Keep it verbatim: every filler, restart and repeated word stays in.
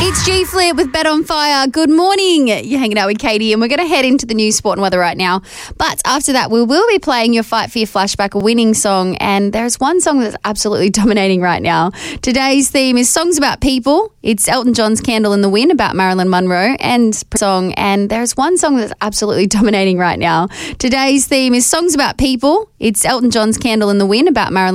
It's G Flip with Bet on Fire. Good morning. You're hanging out with Katie, and we're going to head into the news, sport and weather right now. But after that, we will be playing your Fight for Your Flashback, a winning song. And there's one song that's absolutely dominating right now. Today's theme is songs about people. It's Elton John's Candle in the Wind about Marilyn Monroe and song. And there's one song that's absolutely dominating right now. Today's theme is songs about people. It's Elton John's Candle in the Wind about Marilyn